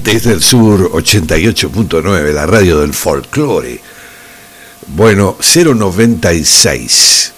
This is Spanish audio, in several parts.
Desde el sur 88.9, la radio del folclore. Bueno, 096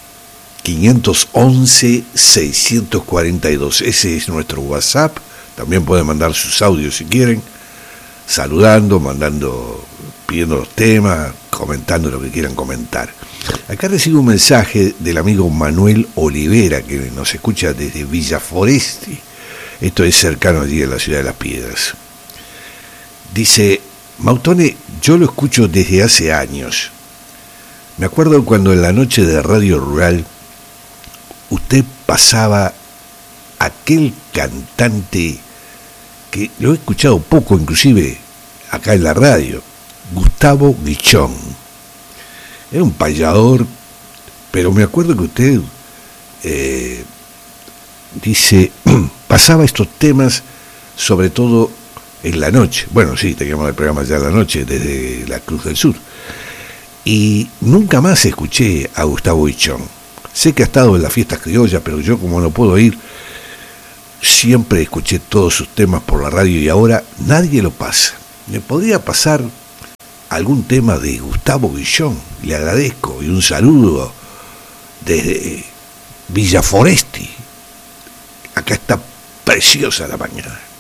511 642. Ese es nuestro WhatsApp. También pueden mandar sus audios si quieren, saludando, mandando, pidiendo los temas, comentando lo que quieran comentar. Acá recibo un mensaje del amigo Manuel Olivera, que nos escucha desde Villa Foresti. Esto es cercano allí en la ciudad de Las Piedras. Dice: Mautone, yo lo escucho desde hace años. Me acuerdo cuando en la noche de Radio Rural usted pasaba aquel cantante que lo he escuchado poco, inclusive acá en la radio, Gustavo Guichón. Era un payador, pero me acuerdo que usted dice, pasaba estos temas sobre todo en la noche. Bueno, sí, teníamos el programa ya en la noche desde la Cruz del Sur. Y nunca más escuché a Gustavo Guichón. Sé que ha estado en las fiestas criollas, pero yo, como no puedo ir, siempre escuché todos sus temas por la radio y ahora nadie lo pasa. ¿Me podría pasar algún tema de Gustavo Guichón? Le agradezco, y un saludo desde Villa Foresti. Acá está preciosa la mañana.